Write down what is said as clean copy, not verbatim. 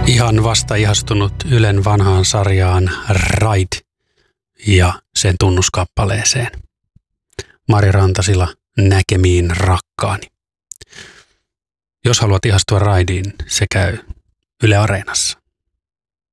Ihan vasta ihastunut Ylen vanhaan sarjaan Ride ja sen tunnuskappaleeseen. Mari Rantasila, Näkemiin rakkaani. Jos haluat ihastua Rideen, se käy Yle Areenassa.